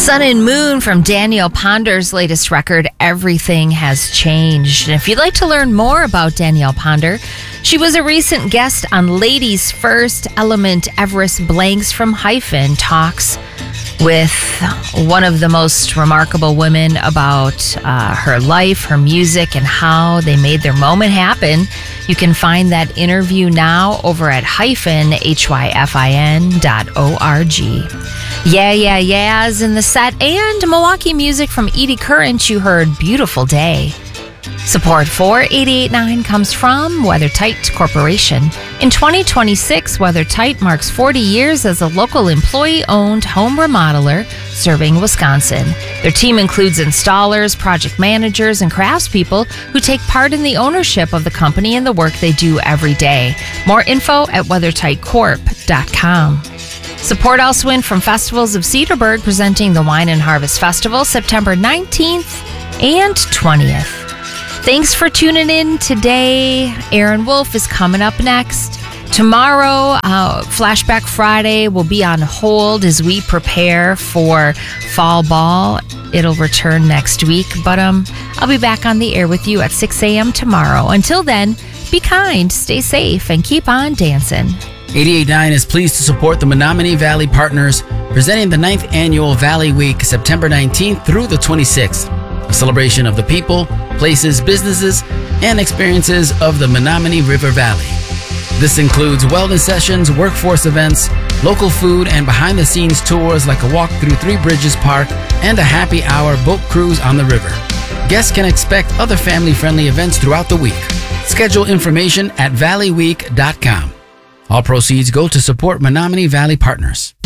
Sun and Moon from Danielle Ponder's latest record, Everything Has Changed. And if you'd like to learn more about Danielle Ponder, she was a recent guest on Ladies First. Element Everest Blanks from Hyphen talks with one of the most remarkable women about her life, her music, and how they made their moment happen. You can find that interview now over at hyphen.org. Yeah is in the set, and Milwaukee music from Edie Current. You heard Beautiful Day. Support for 88.9 comes from WeatherTight Corporation. In 2026, WeatherTight marks 40 years as a local employee-owned home remodeler serving Wisconsin. Their team includes installers, project managers, and craftspeople who take part in the ownership of the company and the work they do every day. More info at weathertightcorp.com. Support also in from Festivals of Cedarburg, presenting the Wine and Harvest Festival September 19th and 20th. Thanks for tuning in today. Aaron Wolf is coming up next. Tomorrow, Flashback Friday will be on hold as we prepare for Fall Ball. It'll return next week, but I'll be back on the air with you at 6 a.m. tomorrow. Until then, be kind, stay safe, and keep on dancing. 88.9 is pleased to support the Menominee Valley Partners, presenting the 9th Annual Valley Week, September 19th through the 26th. A celebration of the people, places, businesses, and experiences of the Menominee River Valley. This includes wellness sessions, workforce events, local food, and behind-the-scenes tours like a walk through Three Bridges Park and a happy hour boat cruise on the river. Guests can expect other family-friendly events throughout the week. Schedule information at valleyweek.com. All proceeds go to support Menominee Valley Partners.